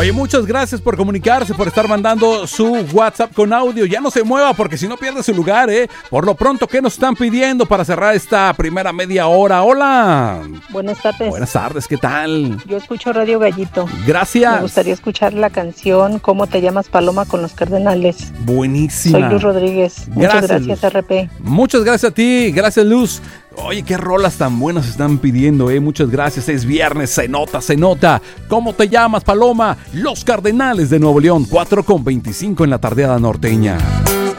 Oye, muchas gracias por comunicarse, por estar mandando su WhatsApp con audio. Ya no se mueva porque si no pierde su lugar, ¿eh? Por lo pronto, ¿qué nos están pidiendo para cerrar esta primera media hora? Hola. Buenas tardes. Buenas tardes, ¿qué tal? Yo escucho Radio Gallito. Gracias. Me gustaría escuchar la canción ¿Cómo te llamas, Paloma? Con los Cardenales. Buenísima. Soy Luz Rodríguez. Muchas gracias, Luz. RP. Muchas gracias a ti, gracias Luz. Oye, qué rolas tan buenas están pidiendo, muchas gracias, es viernes, se nota, se nota. ¿Cómo te llamas, Paloma? Los Cardenales de Nuevo León, 4:25 en la tardeada norteña.